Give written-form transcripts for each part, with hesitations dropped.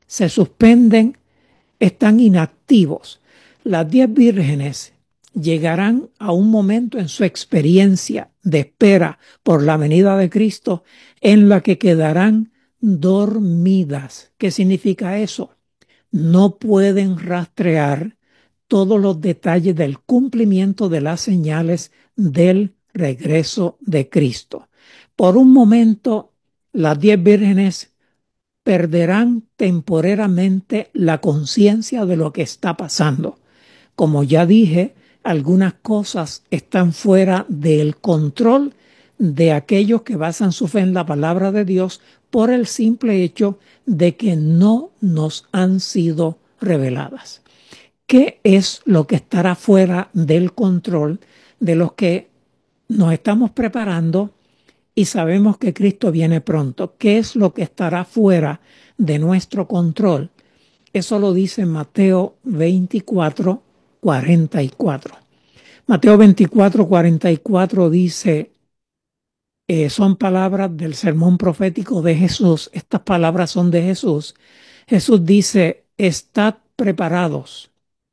se suspenden, están inactivos. Las 10 vírgenes llegarán a un momento en su experiencia de espera por la venida de Cristo en la que quedarán dormidas. ¿Qué significa eso? No pueden rastrear todos los detalles del cumplimiento de las señales del regreso de Cristo. Por un momento, las 10 vírgenes perderán temporariamente la conciencia de lo que está pasando. Como ya dije, algunas cosas están fuera del control de aquellos que basan su fe en la palabra de Dios por el simple hecho de que no nos han sido reveladas. ¿Qué es lo que estará fuera del control de los que nos estamos preparando y sabemos que Cristo viene pronto? ¿Qué es lo que estará fuera de nuestro control? Eso lo dice Mateo 24, 44. Mateo 24, 44 dice, son palabras del sermón profético de Jesús. Estas palabras son de Jesús. Jesús dice, estad preparados.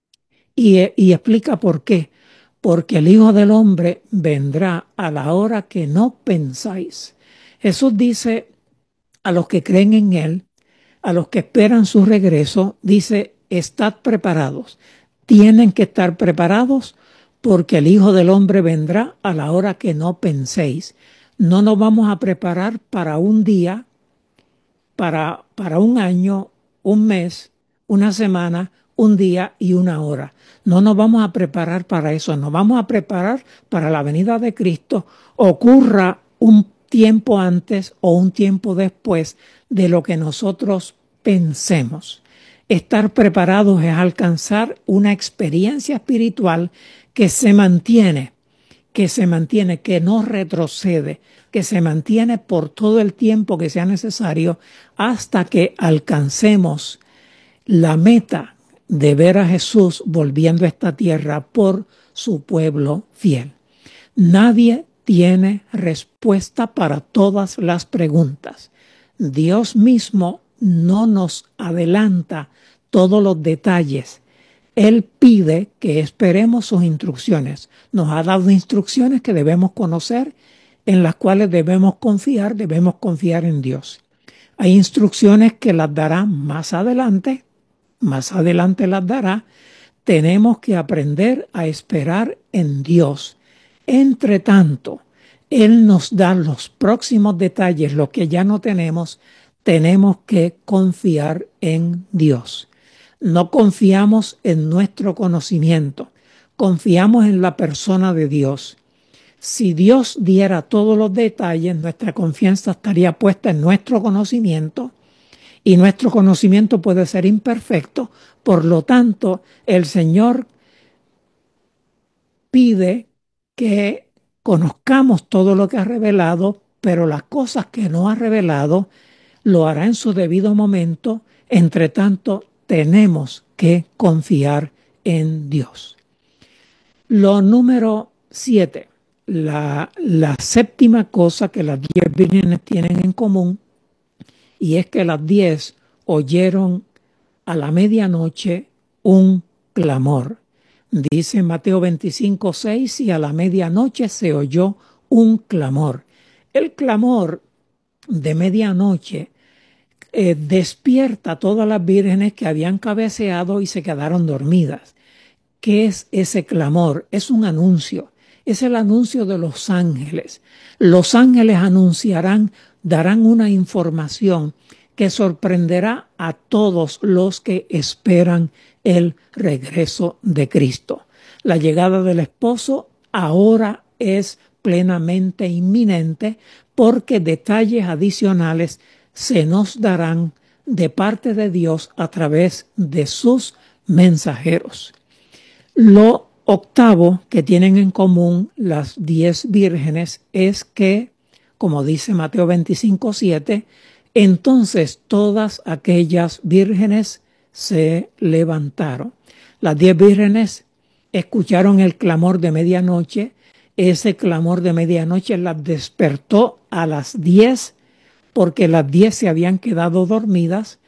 Y explica por qué. Porque el Hijo del Hombre vendrá a la hora que no pensáis. Jesús dice a los que creen en Él, a los que esperan su regreso, dice, estad preparados. Tienen que estar preparados porque el Hijo del Hombre vendrá a la hora que no penséis. No nos vamos a preparar para un día, para un año, un mes, una semana, un día y una hora. No nos vamos a preparar para eso, nos vamos a preparar para la venida de Cristo, ocurra un tiempo antes o un tiempo después de lo que nosotros pensemos. Estar preparados es alcanzar una experiencia espiritual que se mantiene, que no retrocede, que se mantiene por todo el tiempo que sea necesario hasta que alcancemos la meta de ver a Jesús volviendo a esta tierra por su pueblo fiel. Nadie tiene respuesta para todas las preguntas. Dios mismo no nos adelanta todos los detalles. Él pide que esperemos sus instrucciones. Nos ha dado instrucciones que debemos conocer, en las cuales debemos confiar en Dios. Hay instrucciones que las dará más adelante las dará. Tenemos que aprender a esperar en Dios. Entre tanto, Él nos da los próximos detalles, lo que ya no tenemos que confiar en Dios. No confiamos en nuestro conocimiento, confiamos en la persona de Dios. Si Dios diera todos los detalles, nuestra confianza estaría puesta en nuestro conocimiento y nuestro conocimiento puede ser imperfecto. Por lo tanto, el Señor pide que conozcamos todo lo que ha revelado, pero las cosas que no ha revelado lo hará en su debido momento. Entre tanto, tenemos que confiar en Dios. Lo número 7, la séptima cosa que las 10 vírgenes tienen en común, y es que las 10 oyeron a la medianoche un clamor. Dice Mateo 25, 6, y a la medianoche se oyó un clamor. El clamor de medianoche despierta a todas las vírgenes que habían cabeceado y se quedaron dormidas. ¿Qué es ese clamor? Es un anuncio. Es el anuncio de los ángeles. Los ángeles anunciarán, darán una información que sorprenderá a todos los que esperan el regreso de Cristo. La llegada del esposo ahora es plenamente inminente porque detalles adicionales se nos darán de parte de Dios a través de sus mensajeros. Lo octavo que tienen en común las 10 vírgenes es que, como dice Mateo 25, 7, entonces todas aquellas vírgenes se levantaron. Las 10 vírgenes escucharon el clamor de medianoche. Ese clamor de medianoche las despertó a las 10 porque las 10 se habían quedado dormidas